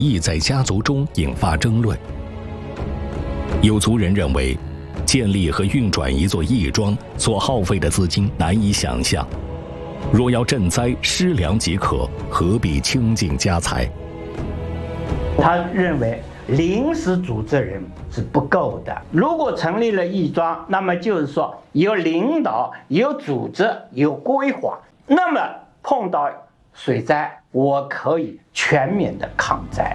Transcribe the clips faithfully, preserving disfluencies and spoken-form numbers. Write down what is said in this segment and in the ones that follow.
亦在家族中引发争论。有族人认为，建立和运转一座义庄所耗费的资金难以想象，若要赈灾施粮即可，何必倾尽家财？ 他认为临时组织人是不够的，如果成立了义庄，那么就是说有领导、有组织、有规划，那么碰到水灾，我可以全面的抗灾。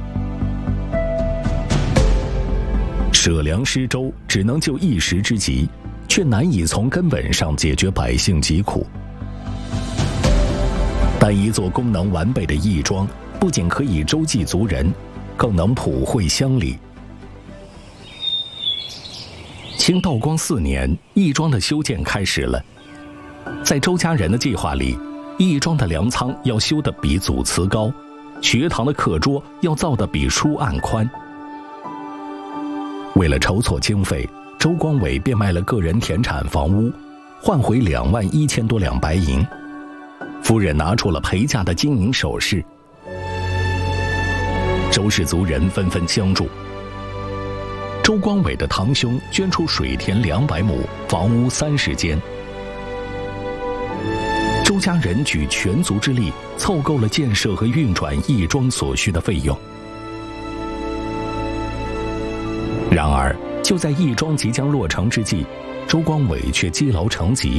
舍粮施粥只能救一时之急，却难以从根本上解决百姓疾苦。但一座功能完备的义庄，不仅可以周济族人，更能普惠乡里。清道光四年，义庄的修建开始了。在周家人的计划里，义庄的粮仓要修得比祖祠高，学堂的课桌要造得比书案宽。为了筹措经费，周光伟变卖了个人田产房屋，换回两万一千多两白银。夫人拿出了陪嫁的金银首饰。周氏族人纷纷相助。周光伟的堂兄捐出水田两百亩，房屋三十间。周家人举全族之力，凑够了建设和运转义庄所需的费用。然而，就在义庄即将落成之际，周光伟却积劳成疾。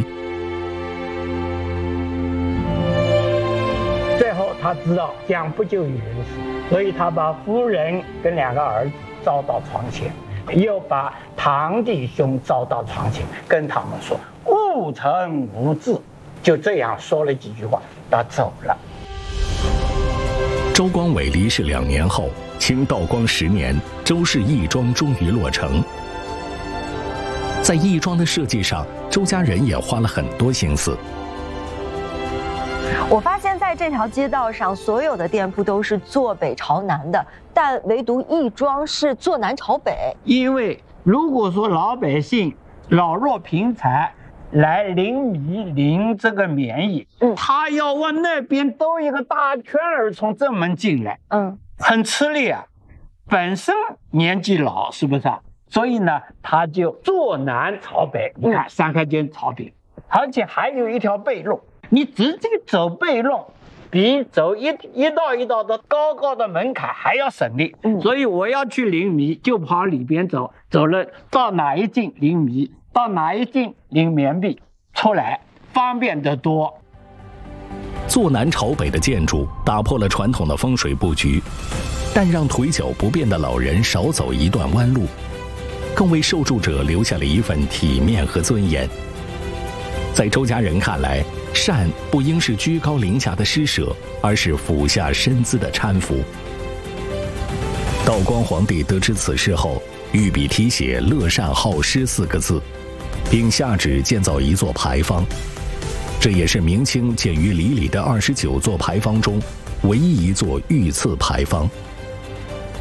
最后他知道将不救于人死，所以他把夫人跟两个儿子招到床前，又把堂弟兄招到床前，跟他们说：“勿成无志。”就这样说了几句话，他走了。 周光伟离世两年后，清道光十年，周氏义庄终于落成。在义庄的设计上，周家人也花了很多心思。 我发现在这条街道上，所有的店铺都是坐北朝南的，但唯独义庄是坐南朝北。 因为如果说老百姓老弱贫残来领米领这个棉衣，嗯，他要往那边兜一个大圈儿从正门进来，嗯，很吃力啊。本身年纪老，是不是啊？所以呢，他就坐南朝北。你看三开间朝北，而且还有一条背路，你直接走背路，比走一一道一道的高高的门槛还要省力。嗯，所以我要去领米，就跑里边走，走了到哪一进领米，到哪一进领棉币，出来方便得多。 坐南朝北的建筑打破了传统的风水布局，但让腿脚不便的老人少走一段弯路，更为受助者留下了一份体面和尊严。在周家人看来，善不应是居高临下的施舍，而是俯下身姿的搀扶。道光皇帝得知此事后，御笔题写“乐善好施”四个字，并下旨建造一座牌坊。这也是明清建于里里的二十九座牌坊中唯一一座御赐牌坊。